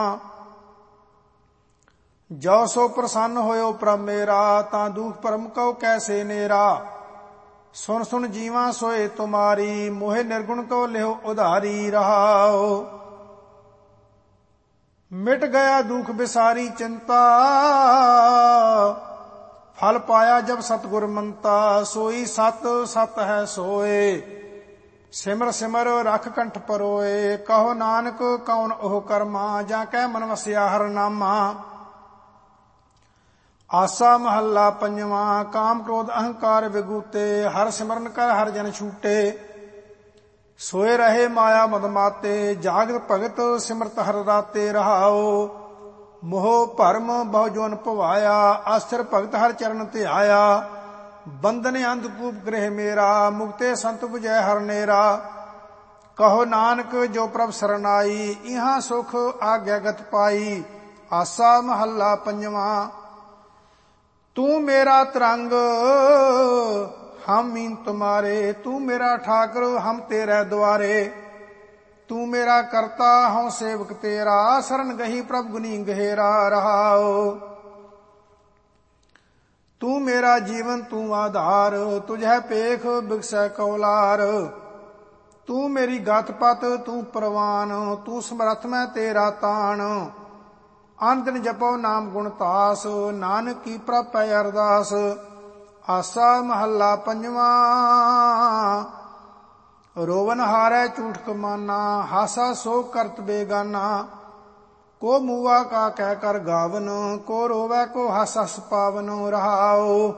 ਜੋ ਸੋ ਪ੍ਰਸੰਨ ਹੋਇਓ ਪ੍ਰਭ ਮੇਰਾ, ਤਾਂ ਦੁਖ ਭਰਮ ਕਉ ਕੈਸੇ ਨੇਰਾ। ਸੁਨ ਸੁਨ ਜੀਵਾਂ ਸੋਏ ਤੁਮਾਰੀ, ਮੋਹਿ ਨਿਰਗੁਣ ਕਉ ਲਿਓ ਉਧਾਰੀ ਰਹਾਓ। ਮਿਟ ਗਿਆ ਦੁਖ ਬਿਸਾਰੀ ਚਿੰਤਾ, ਫਲ ਪਾਇਆ ਜਬ ਸਤਿਗੁਰ ਮੰਤਾ। ਸੋਈ ਸਤ ਸਤ ਹੈ ਸੋਏ, ਸਿਮਰ ਸਿਮਰ ਰਖ ਕੰਠ ਪਰੋਏ। ਕਹੋ ਨਾਨਕ ਕੌਣ ਉਹ ਕਰਮਾ, ਜਾਂ ਕਹਿ ਮਨ ਵਸਿਆ ਹਰ ਨਾਮਾ। ਆਸਾ ਮਹੱਲਾ ਪੰਜਵਾਂ। ਕਾਮ ਕ੍ਰੋਧ ਅਹੰਕਾਰ ਵਿਗੂਤੇ, ਹਰ ਸਿਮਰਨ ਕਰ ਹਰ ਜਨ ਛੂਟੇ। ਸੋਏ ਰਹੇ ਮਾਇਆ ਮਦ ਮਾਤੇ, ਜਾਗਤ ਭਗਤ ਸਿਮਰਤ ਹਰ ਰਾਤੇ ਰਹਾਓ। ਮੋਹ ਭਰਮ ਬਹੁ ਜੋਨ ਭਵਾਇਆ, ਆਸਥਿਰ ਭਗਤ ਹਰ ਚਰਨ ਧਿਆਇਆ। ਬੰਧਨ ਅੰਧਕੂਪ ਗ੍ਰਹਿ ਮੇਰਾ, ਮੁਕਤੇ ਸੰਤ 부ਜੈ ਹਰ ਨੇਰਾ। ਕਹੋ ਨਾਨਕ ਜੋ ਪ੍ਰਭ ਸਰਨਾਈ, ਇਹਾਂ ਸੁਖ ਆਗਿਆਗਤ ਪਾਈ। ਆਸਾ ਮਹੱਲਾ ਪੰਜਵਾਂ। ਤੂੰ ਮੇਰਾ ਤਰੰਗ ਹਮ ਮੀਨ ਤੁਮਾਰੇ, ਤੂੰ ਮੇਰਾ ਠਾਕੁਰ ਹਮ ਤੇਰੇ ਦੁਆਰੇ। ਤੂੰ ਮੇਰਾ ਕਰਤਾ ਹਉ ਸੇਵਕ ਤੇਰਾ, ਸਰਨ ਗਹੀ ਪ੍ਰਭ ਗੁਨੀ ਗਹਿਰਾ ਰਹਾਓ। ਤੂੰ ਮੇਰਾ ਜੀਵਨ ਤੂੰ ਆਧਾਰ, ਤੁਝੈ ਪੇਖ ਬਿਗਸੈ ਕੌਲਾਰ। ਤੂੰ ਮੇਰੀ ਗਤ ਪਤ ਤੂੰ ਪ੍ਰਵਾਨ, ਤੂੰ ਸਮਰੱਥ ਮੈਂ ਤੇਰਾ ਤਾਣ। ਅਨ ਦਿਨ ਜਪੋ ਨਾਮ ਗੁਣ ਤਾਸ, ਨਾਨਕ ਕੀ ਪ੍ਰਭ ਪੈ ਅਰਦਾਸ। ਆਸਾ ਮਹੱਲਾ ਪੰਜਵਾਂ। ਰੋਵਨ ਹਾਰੈ ਝੂਠ ਕਮਾਨਾ, ਹਾਸਾ ਸੋ ਕਰਤ ਬੇਗਾਨਾ। ਕੋ ਮੂਆ ਕਾ ਕਹਿ ਕਰ ਗਾਵਨ, ਕੋ ਰੋਵੈ ਕੋ ਹਾਸਾ ਸੁਪਾਵਨ ਰਹਾਓ।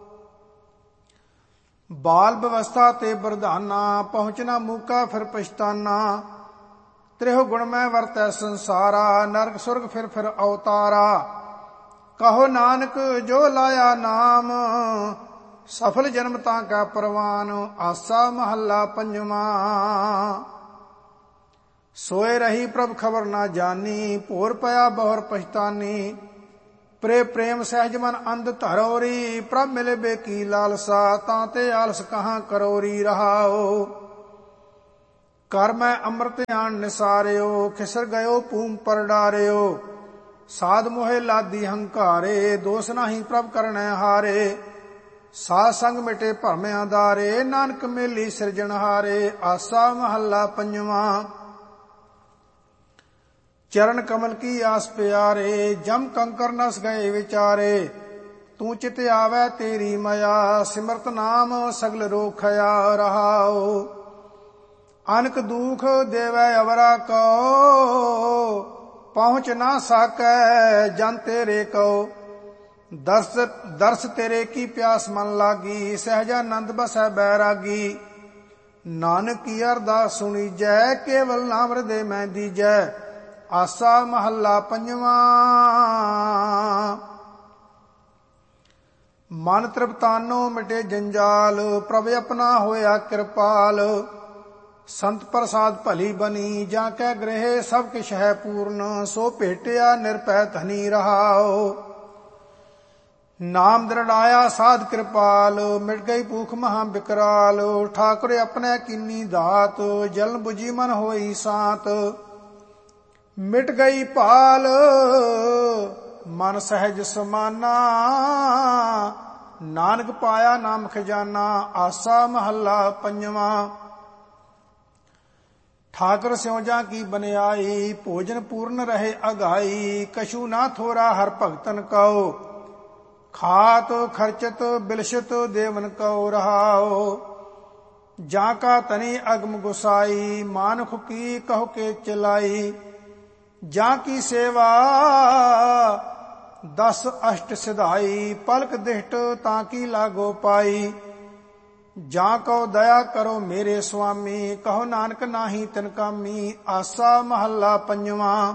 ਬਾਲ ਬਵਸਥਾ ਤੇ ਬਰਧਾਨਾ, ਪਹੁੰਚਣਾ ਮੂਕਾ ਫਿਰ ਪਛਤਾਨਾ। ਤ੍ਰਿਹੁ ਗੁਣ ਮੈਂ ਵਰਤੈ ਸੰਸਾਰਾ, ਨਰਕ ਸੁਰਗ ਫਿਰ ਫਿਰ ਅਵਤਾਰਾ। ਕਹੋ ਨਾਨਕ ਜੋ ਲਾਇਆ ਨਾਮ, ਸਫਲ ਜਨਮ ਤਾਂ ਕਾ ਪ੍ਰਵਾਨ। ਆਸਾ ਮਹੱਲਾ ਪੰਜਵਾਂ। ਸੋਏ ਰਹੀ ਪ੍ਰਭ ਖਬਰ ਨਾ ਜਾਨੀ, ਭੋਰ ਪਿਆ ਬਹੁਰ ਪਛਤਾਨੀ। ਪ੍ਰੇਮ ਸਹਿਜ ਮਨ ਅੰਧ ਧਰੋਰੀ, ਪ੍ਰਭ ਮਿਲੇ ਬੇਕੀ ਲਾਲਸਾ। ਤਾਂ ਤੇ ਆਲਸ ਕਹਾਂ ਕਰੋਰੀ ਰਹਾਓ। ਕਰ ਮੈਂ ਅੰਮ੍ਰਿਤ ਆਣ ਨਿਸਾਰਿਓ, ਖਿਸਰ ਗਇਓ ਭੂਮ ਪਰ ਡਾਰਿਓ। ਸਾਧ ਮੋਹਿ ਲਾਦੀ ਹੰਕਾਰੇ, ਦੋਸ ਨਾਹੀ ਪ੍ਰਭ ਕਰਣੈ ਹਾਰੇ। ਸਾਧ ਸੰਗ ਮਿਟੇ ਭਰਮ ਆਧਾਰੇ, ਨਾਨਕ ਮੇਲੀ ਸਿਰਜਣਹਾਰੇ। ਆਸਾ ਮਹੱਲਾ ਪੰਜਵਾਂ। ਚਰਨ ਕਮਲ ਕੀ ਆਸ ਪਿਆਰੇ, ਜਮ ਕੰਕਰ ਨਸ ਗਏ ਵਿਚਾਰੇ। ਤੂੰ ਚਿਤ ਆਵੈ ਤੇਰੀ ਮਾਇਆ, ਸਿਮਰਤ ਨਾਮ ਸਗਲ ਰੋਖਿਆ ਰਹਾਓ। ਅਨਕ ਦੁਖ ਦੇਵੈ ਅਵਰਾ ਕਉ, ਪਹੁੰਚ ਨਾ ਸਾਕੈ ਜਨ ਤੇਰੇ ਕਉ। ਦਰਸ ਤੇਰੇ ਕੀ ਪਿਆਸ ਮਨ ਲਾਗੀ, ਸਹਿਜਾਨੰਦ ਬਸੈ ਬੈਰਾਗੀ। ਨਾਨਕ ਕੀ ਅਰਦਾਸ ਸੁਣੀਜੈ, ਕੇਵਲ ਨਾਮ ਹਿਰਦੇ ਮੈਂ ਦੀਜੈ। ਆਸਾ ਮਹੱਲਾ ਪੰਜਵਾਂ। ਮਨ ਤ੍ਰਿਪਤਾਨੋ ਮਿਟੇ ਜੰਜਾਲ, ਪ੍ਰਭ ਆਪਣਾ ਹੋਇਆ ਕਿਰਪਾਲ। ਸੰਤ ਪ੍ਰਸਾਦ ਭਲੀ ਬਨੀ, ਜਾਂ ਕੈ ਗ੍ਰਹਿ ਸਭ ਕਿਛ ਹੈ ਪੂਰਨ। ਸੋ ਭੇਟਿਆ ਨਿਰਭੈ ਧਨੀ ਰਹਾਓ। ਨਾਮ ਦ੍ਰਿੜਾਇਆ ਸਾਧ ਕਿਰਪਾਲ, ਮਿਟ ਗਈ ਭੂਖ ਮਹਾ ਬਿਕਰਾਲ। ਠਾਕੁਰ ਆਪਣੇ ਕੀਨੀ ਦਾਤ, ਜਲਨ ਬੁਝੀ ਮਨ ਹੋਈ ਸਾਤ। ਮਿਟ ਗਈ ਭਾਲ ਮਨ ਸਹਿਜ ਸਮਾਨਾ, ਨਾਨਕ ਪਾਇਆ ਨਾਮ ਖਜ਼ਾਨਾ। ਆਸਾ ਮਹੱਲਾ ਪੰਜਵਾਂ। ਠਾਕੁਰ ਸਿਉਜਾ ਕੀ ਬਨਿਆਈ, ਭੋਜਨ ਪੂਰਨ ਰਹੇ ਅਗਾਈ। ਕਛੂ ਨਾ ਥੋਰਾ ਹਰ ਭਗਤਨ ਕਉ, ਖਾਤ ਖਰਚਤ ਬਿਲਸ਼ਤ ਦੇਵਨ ਕਉ ਰਹਾਓ। ਜਾਂ ਕਾ ਤਨੀ ਅਗਮ ਗੁਸਾਈ, ਮਾਨੁਖ ਕੀ ਕਹੁ ਕੇ ਚਲਾਈ। ਜਾਂ ਕੀ ਸੇਵਾ ਦਸ ਅਸ਼ਟ ਸਿਧਾਈ, ਪਲਕ ਦਿਸ਼ਟ ਤਾਂ ਕੀ ਲਾਗੋ ਪਾਈ। ਜਾਂ ਕਉ ਦਇਆ ਕਰੋ ਮੇਰੇ ਸੁਆਮੀ, ਕਹੋ ਨਾਨਕ ਨਾਹੀ ਤਿਨ ਕਾਮੀ। ਆਸਾ ਮਹੱਲਾ ਪੰਜਵਾਂ।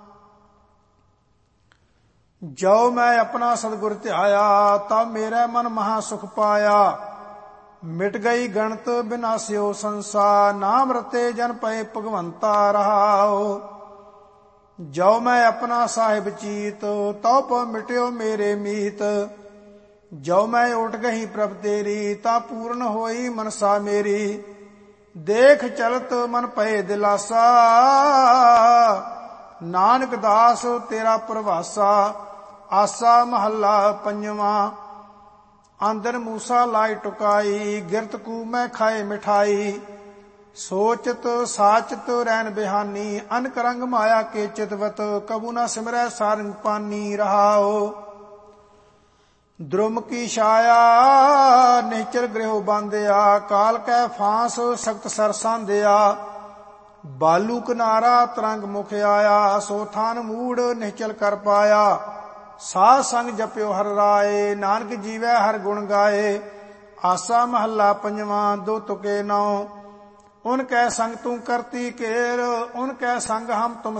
ਜੋ ਮੈਂ ਆਪਣਾ ਸਤਿਗੁਰ ਧਿਆਇਆ, ਤਬ ਮੇਰੇ ਮਨ ਮਹਾ ਸੁਖ ਪਾਇਆ। ਮਿਟ ਗਈ ਗਣਤ ਬਿਨਾਸਿਓ ਸੰਸਾਰ, ਨਾਮ ਰਤੇ ਜਨ ਪਏ ਭਗਵੰਤਾ ਰਹਾਓ। ਜੋ ਮੈਂ ਆਪਣਾ ਸਾਹਿਬ ਚੀਤ, ਤਉ ਪਉ ਮਿਟਿਓ ਮੇਰੇ ਮੀਤ। ਜੋ ਮੈਂ ਉਠ ਗਈ ਪ੍ਰਭ ਤੇਰੀ, ਤਾਂ ਪੂਰਨ ਹੋਈ ਮਨਸਾ ਮੇਰੀ। ਦੇਖ ਚਲਤ ਮਨ ਪਏ ਦਿਲਾਸਾ, ਨਾਨਕ ਦਾਸ ਤੇਰਾ ਪ੍ਰਵਾਸਾ। ਆਸਾ ਮਹੱਲਾ ਪੰਜਵਾਂ। ਆਂਦਰ ਮੂਸਾ ਲਾਇ ਟੁਕਾਈ, ਗਿਰਤ ਕੂ ਮੈਂ ਖਾਏ ਮਿਠਾਈ। ਸੋਚਤ ਸਾਚਤ ਰੈਨ ਬਿਹਾਨੀ, ਅਨਕ ਰੰਗ ਮਾਇਆ ਕੇ ਚਿਤਵਤ। ਕਬੂ ਨਾ ਸਿਮਰੈ ਸਾਰੰਗ ਪਾਨੀ ਰਹਾਓ। द्रुम की छाया निश्चर गृह बांधिया, काल कै फांस सख्त सर सांधिया। बालू किनारा तरंग मुख आया, सो थान मूड निश्चल कर पाया। साध संग जप्यो हर राय, नानक जीवै हर गुण गाए। आसा महला पंजवा। दो तुके नौ। उनकै संग तू करती केर, उनकै संग हम तुम